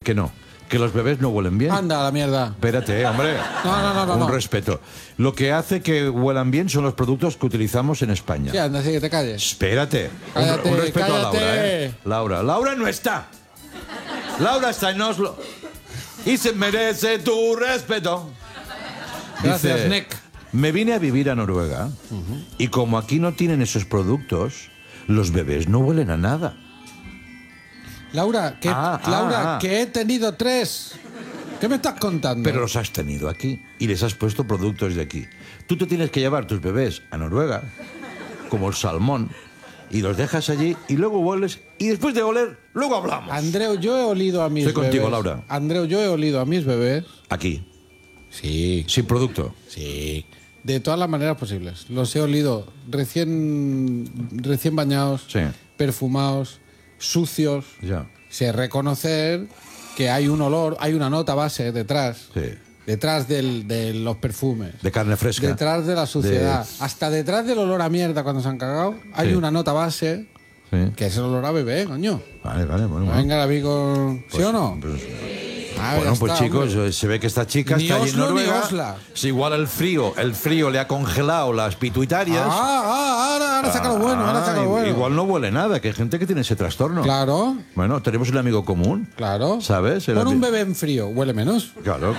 Que no. Que los bebés no huelen bien. Anda, a la mierda. Espérate, hombre. No. Un respeto. Lo que hace que huelan bien son los productos que utilizamos en España. Sí, anda, sí, que te calles. Espérate. Cállate, un respeto cállate. a Laura, ¿eh? Laura no está. Laura está en Oslo. Y se merece tu respeto. Gracias, Dice, Nick. me vine a vivir a Noruega y como aquí no tienen esos productos, los bebés no huelen a nada. Laura, que he tenido 3. ¿Qué me estás contando? Pero los has tenido aquí y les has puesto productos de aquí. Tú te tienes que llevar tus bebés a Noruega, como el salmón, y los dejas allí y luego hueles y después de oler, luego hablamos. Andreu, yo he olido a mis bebés. Estoy contigo, Laura. Andreu, yo he olido a mis bebés. Aquí, Sí. sin producto. Sí. De todas las maneras posibles. Los he olido recién bañados, Sí. perfumados, sucios. Ya. Sé reconocer que hay un olor, hay una nota base detrás. Sí. Detrás de los perfumes. De carne fresca. Detrás de la suciedad. Hasta detrás del olor a mierda cuando se han cagado, hay Sí. una nota base Sí. que es el olor a bebé, coño. Vale, bueno. Venga, amigo. ¿Sí o no? Pues, Ah, bueno, ya pues está, chicos, hombre. se ve que esta chica Ni está allí en Oslo ni Noruega. Osla. Si igual el frío le ha congelado las pituitarias. Ahora saca lo bueno, ahora saca lo bueno. Igual no huele nada, que hay gente que tiene ese trastorno. Claro, Bueno, tenemos un amigo común. claro. ¿Sabes? Pon un bebé en frío, huele menos. Claro.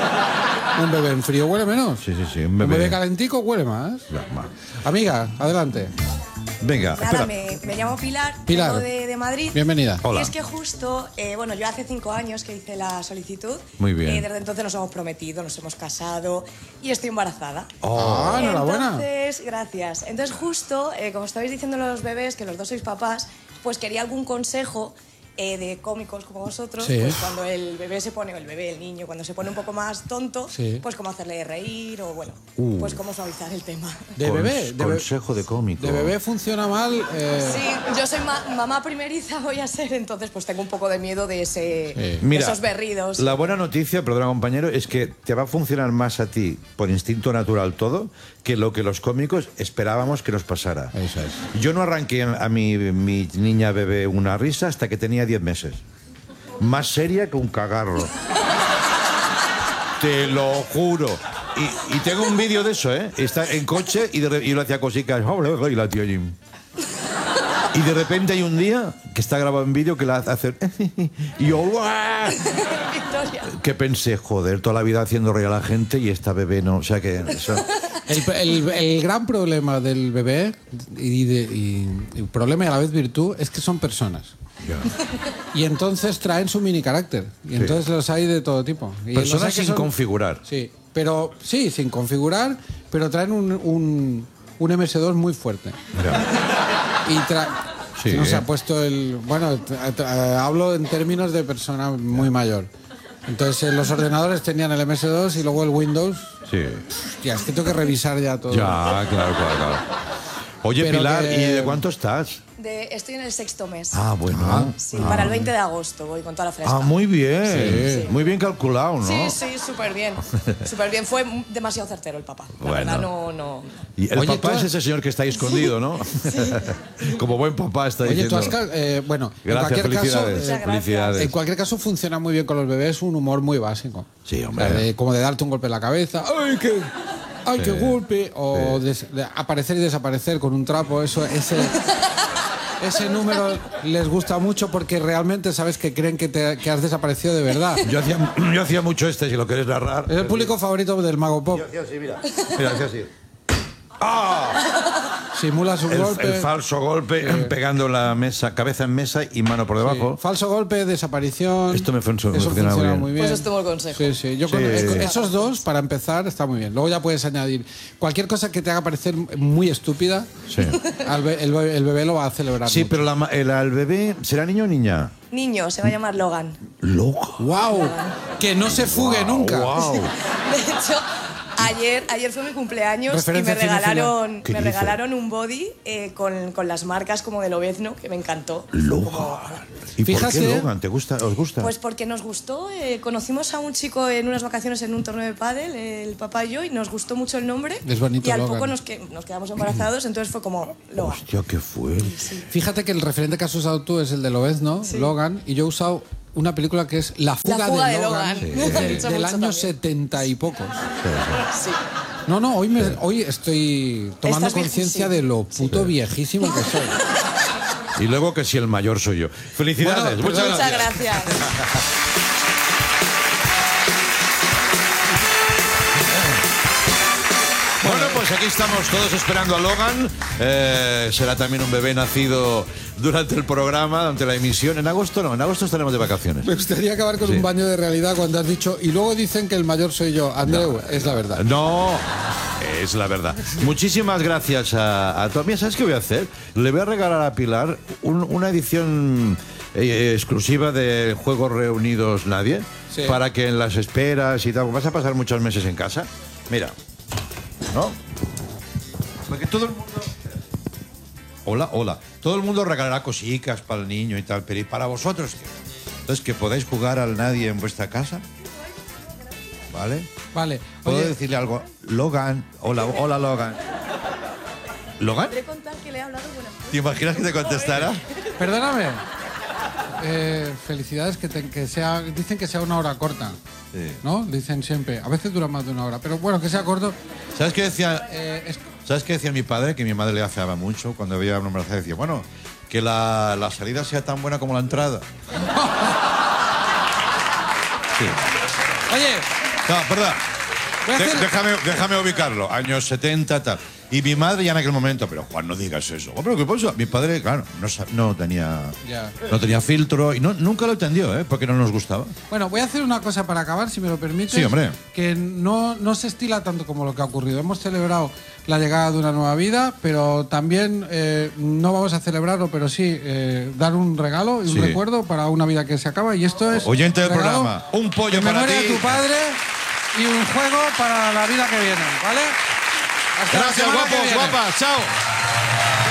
Un bebé en frío huele menos. Sí, un Un bebé. bebé calentico huele más. Ya, va. Amiga, adelante. Venga, Nada, espera. me llamo Pilar, Pilar. vengo de Madrid. Bienvenida. Hola. Y es que justo, bueno, yo hace 5 años que hice la solicitud. Muy bien. Desde entonces nos hemos prometido, nos hemos casado y estoy embarazada. Ah, enhorabuena. Entonces, gracias. Entonces justo, como estabais diciendo los bebés, que los dos sois papás, pues quería algún consejo de cómicos como vosotros, Sí. pues cuando el bebé se pone, o el bebé, el niño, cuando se pone un poco más tonto, Sí. pues cómo hacerle reír o bueno, pues cómo suavizar el tema. De bebé. Consejo de cómico. De bebé funciona mal. Sí, yo soy mamá primeriza, voy a ser, entonces pues tengo un poco de miedo de de Mira, esos berridos. la buena noticia, perdona compañero, es que te va a funcionar más a ti por instinto natural todo que lo que los cómicos esperábamos que nos pasara. Eso es. Yo no arranqué a mi niña bebé una risa hasta que tenía 10 meses. Más seria que un cagarro. Te lo juro. Y tengo un vídeo de eso, ¿eh? Está en coche y yo le hacía cositas. Y la tía allí. Y de repente hay un día que está grabado en vídeo que la hace... Y yo... ¡guau! Victoria. Que pensé, joder, toda la vida haciendo reír a la gente y esta bebé no... O sea que... Eso, El gran problema del bebé y problema y a la vez virtud es que son personas. ya. Y entonces traen su mini carácter. Y entonces los hay de todo tipo. Y los hay Personas que sin son- configurar. Sí, pero sí, sin configurar, pero traen un MS2 muy fuerte. Ya. Y Sí. que no se ha puesto el... Bueno, hablo en términos de persona muy mayor. Entonces los ordenadores tenían el MS2 y luego el Windows. Sí. Hostia, es que tengo que revisar ya todo. Ya, claro. Oye, Pero Pilar, que- ¿y de cuánto estás? Estoy en el 6º mes. Ah, bueno. Sí, para el 20 de agosto voy con toda la fresca. Ah, muy bien. Sí. Muy bien calculado, ¿no? Sí, súper bien. Súper bien. Fue demasiado certero el papá. La Bueno. verdad, no. Y el Oye, papá tú es has- ese señor que está ahí escondido, ¿no? Como buen papá está Oye, diciendo... tú has... bueno, Gracias, en cualquier caso... felicidades. Muchas gracias. Felicidades. En cualquier caso funciona muy bien con los bebés un humor muy básico. Sí, O hombre. sea, como de darte un golpe en la cabeza. ¡Ay, qué golpe! O de aparecer y desaparecer con un trapo. Ese número les gusta mucho porque realmente sabes que creen que has desaparecido de verdad. Yo hacía mucho si lo quieres narrar. Es el público favorito del Mago Pop. Yo hacía así, mira. Mira, hacía así. ¡Ah! Simulas un golpe. El falso golpe, pegando la mesa, cabeza en mesa y mano por debajo. Sí. Falso golpe, desaparición. Esto me Eso funciona funciona muy muy bien. Pues estuvo el consejo. Sí, sí. Yo Sí. con esos dos, para empezar, está muy bien. Luego ya puedes añadir cualquier cosa que te haga parecer muy estúpida. Sí. El bebé lo va a celebrar. Sí, mucho. pero el bebé, ¿será niño o niña? Niño, se va a llamar Logan. Loco. ¡Wow! Que no se fugue nunca. Wow. De hecho, ayer fue mi cumpleaños Referencia y me ¿Qué regalaron un body con las marcas como del Obezno, que me encantó. Logan. ¿Y Fíjate- por qué Logan? ¿Te gusta? ¿Os gusta? Pues porque nos gustó, conocimos a un chico en unas vacaciones en un torneo de pádel, el papá y yo, y nos gustó mucho el nombre. Es bonito, y al Logan. poco nos quedamos embarazados, entonces fue como Logan. Hostia, qué fuerte. Fíjate que el referente que has usado tú es el de Lobezno, Sí. Logan, y yo he usado una película que es La fuga de Logan, Sí. del año 70 y pocos. Sí. No, hoy estoy tomando Estás conciencia sí. de lo puto viejísimo que soy. Y luego que si el mayor soy yo. Felicidades. Bueno, muchas Muchas gracias. gracias. Bueno, pues aquí estamos todos esperando a Logan. Será también un bebé nacido durante el programa, durante la emisión. En agosto no, en agosto estaremos de vacaciones. Me gustaría acabar con Sí. un baño de realidad cuando has dicho, y luego dicen que el mayor soy yo. Andreu, es la verdad. No, es la verdad. Muchísimas gracias a todos. Mira, ¿sabes qué voy a hacer? Le voy a regalar a Pilar una edición exclusiva de Juegos Reunidos Nadie, Sí. para que en las esperas y tal, vas a pasar muchos meses en casa. Mira, ¿no? Porque todo el mundo... Hola. Todo el mundo regalará cositas para el niño y tal, pero ¿y para vosotros qué? Entonces, que podáis jugar al Nadie en vuestra casa. ¿Vale? Vale. ¿Puedo Oye, decirle algo? Logan. Hola, Logan. ¿Logan? Podré contar que le he hablado buenas cosas. ¿Te imaginas que te contestara? perdóname. Felicidades, dicen que sea una hora corta. Sí. ¿No? Dicen siempre. A veces dura más de una hora. Pero bueno, que sea corto. ¿Sabes qué decía? Es- ¿Sabes qué decía mi padre? Que mi madre le afeaba mucho cuando veía una embarazada. Decía, bueno, que la salida sea tan buena como la entrada. Sí. Oye, No, perdón. voy a hacer- Déjame ubicarlo. Años 70, tal. Y mi madre ya en aquel momento, pero Juan, no digas eso. Hombre, ¿qué pasa? Mi padre, claro, no tenía filtro y nunca lo entendió, ¿eh? Porque no nos gustaba. Bueno, voy a hacer una cosa para acabar, si me lo permites. Sí, hombre. Que no se estila tanto como lo que ha ocurrido. Hemos celebrado la llegada de una nueva vida, pero también no vamos a celebrarlo, pero sí dar un regalo y un Sí. recuerdo para una vida que se acaba. Y esto es... Oyente del regalo programa, un pollo en para memoria ti. de tu padre y un juego para la vida que viene, ¿vale? Hasta la Gracias, semana que guapos, viene. guapas. Chao.